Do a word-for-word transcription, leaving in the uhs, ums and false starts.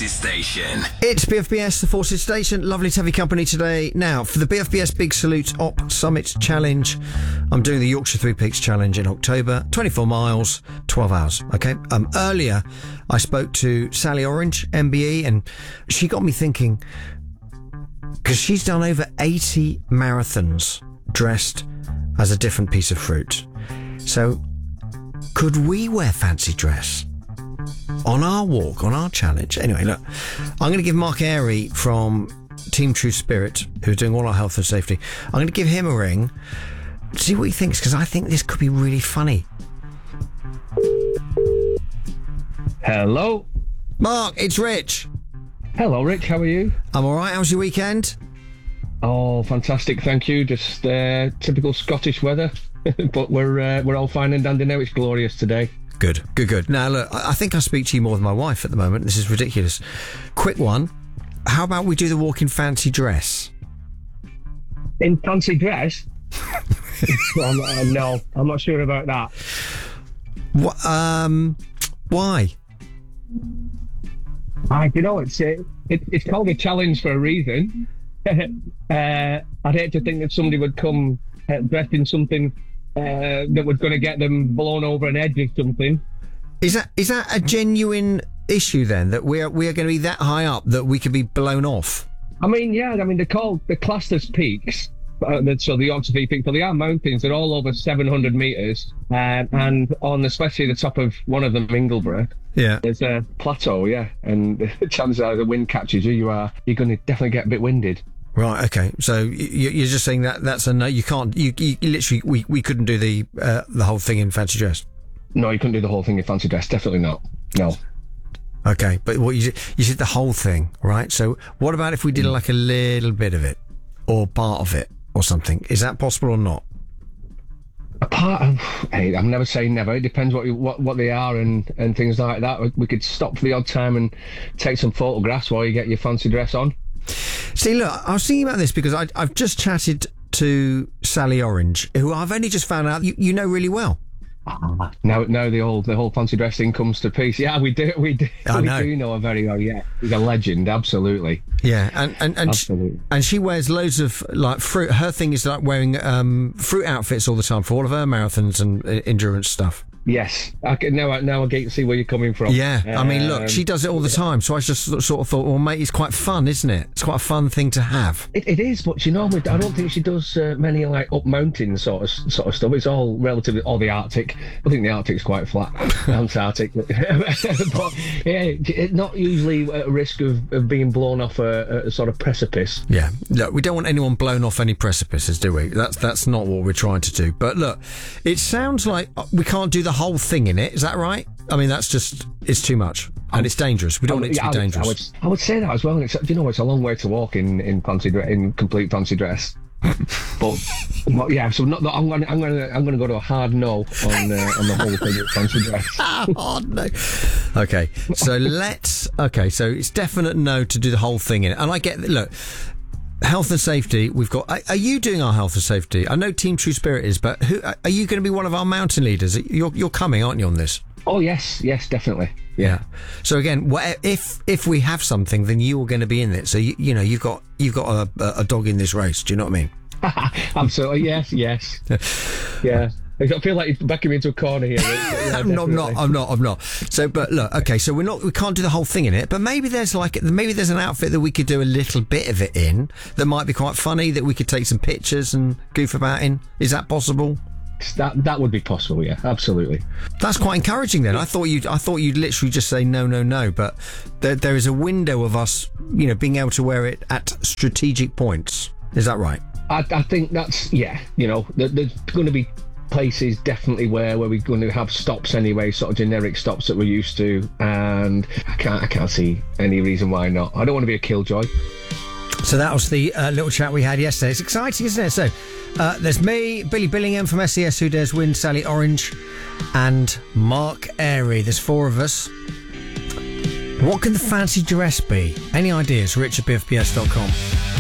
Forces Station. It's B F B S, the Forces Station. Lovely to have your company today. Now, for the B F B S Big Salute Op Summit Challenge, I'm doing the Yorkshire Three Peaks Challenge in October. twenty-four miles, twelve hours, okay? Um, earlier, I spoke to Sally Orange, M B E, and she got me thinking, because she's done over eighty marathons dressed as a different piece of fruit. So, could we wear fancy dress on our walk, on our challenge? Anyway, look, I'm going to give Mark Airy from Team True Spirit, who's doing all our health and safety, I'm going to give him a ring, see what he thinks, because I think this could be really funny. Hello. Mark, it's Rich. Hello, Rich. How are you? I'm all right. How's your weekend? Oh, fantastic. Thank you. Just uh, typical Scottish weather. But we're uh, we're all fine and dandy now. It's glorious today. Good, good, good. Now, look, I think I speak to you more than my wife at the moment. This is ridiculous. Quick one. How about we do the walk in fancy dress? In fancy dress? well, uh, no, I'm not sure about that. What, um, why? I you know it's uh, it, it's called a challenge for a reason. uh, I'd hate to think that somebody would come uh, dressed in something Uh, that was going to get them blown over an edge or something. Is that is that a genuine issue then, that we're we're going to be that high up that we could be blown off? I mean, yeah, I mean they're called they're classed as peaks. Uh, so the Yorkshire Three Peaks, so they are mountains. They're all over seven hundred metres, uh, and on especially the top of one of them, Ingleborough. Yeah, there's a plateau. Yeah, and the chances are the wind catches you. You are you're going to definitely get a bit winded. Right. Okay. So you're just saying that that's a no. You can't. You, you literally we, we couldn't do the uh, the whole thing in fancy dress. No, you couldn't do the whole thing in fancy dress. Definitely not. No. Okay, but what you you said the whole thing, right? So what about if we did like a little bit of it, or part of it, or something? Is that possible or not? A part of, hey, I'm never saying never. It depends what you, what what they are and and things like that. We could stop for the odd time and take some photographs while you get your fancy dress on. See, look, I was thinking about this because I, I've just chatted to Sally Orange, who I've only just found out you, you know really well. Ah, now, now the whole the whole fancy dress thing comes to peace. Yeah, we do, we do, I we know. do know her very well. Yeah, she's a legend, absolutely. Yeah, and and and absolutely. She, and she wears loads of like fruit. Her thing is like wearing um, fruit outfits all the time for all of her marathons and uh, endurance stuff. Yes, I can, now, I, now I get to see where you're coming from. Yeah, um, I mean, look, she does it all the time, so I just sort of thought, well, mate, it's quite fun, isn't it? It's quite a fun thing to have. It, it is, but you know, I don't think she does uh, many like up mountain sort of sort of stuff. It's all relatively, all the Arctic. I think the Arctic's quite flat, Antarctic, but yeah, it's not usually at risk of, of being blown off a, a sort of precipice. Yeah, look, we don't want anyone blown off any precipices, do we? That's that's not what we're trying to do. But look, it sounds like we can't do the whole thing in it. Is that right? I mean, that's just, it's too much. And it's dangerous. We don't want it to yeah, be I would, dangerous. I would, I would say that as well. It's, you know, it's a long way to walk in, in fancy dress, in complete fancy dress. But well, yeah, so not, not, I'm going. I'm going. I'm going to go to a hard no on uh, on the whole thing with fancy dress. Hard no. Okay, so let's. Okay, so it's definite no to do the whole thing in it. And I get. Look, health and safety. We've got. Are, are you doing our health and safety? I know Team True Spirit is, but who are you going to be? One of our mountain leaders? You're you're coming, aren't you, on this? Oh yes, yes, definitely. Yeah. So again, if if we have something, then you are going to be in it. So you, you know you've got you've got a, a dog in this race. Do you know what I mean? Absolutely. Yes. Yes. Yeah. I feel like you're backing me into a corner here. Yeah, I'm, not, I'm not. I'm not. I'm not. So, but look. Okay. So we're not. We can't do the whole thing in it. But maybe there's like maybe there's an outfit that we could do a little bit of it in that might be quite funny. That we could take some pictures and goof about in. Is that possible? That that would be possible, yeah, absolutely. That's quite encouraging then. I thought you'd I thought you'd literally just say no, no, no, but there there is a window of us, you know, being able to wear it at strategic points. Is that right? I, I think that's, yeah, you know, there, there's going to be places definitely where where we're going to have stops anyway, sort of generic stops that we're used to, and I can't I can't see any reason why not. I don't want to be a killjoy. So that was the uh, little chat we had yesterday. It's exciting, isn't it? So uh, there's me, Billy Billingham from S E S Who Dares Win, Sally Orange, and Mark Airy. There's four of us. What can the fancy dress be? Any ideas? Rich at B F B S dot com.